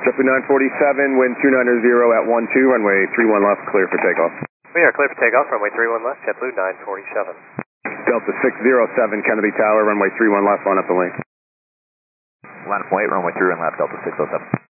JetBlue 947, wind 290 at 12, runway 31 left, clear for takeoff. We are clear for takeoff, runway 31 left, JetBlue 947. Delta 607, Kennedy Tower, runway 31 left, line up the lane. Line up wait, runway 31 left, Delta 607.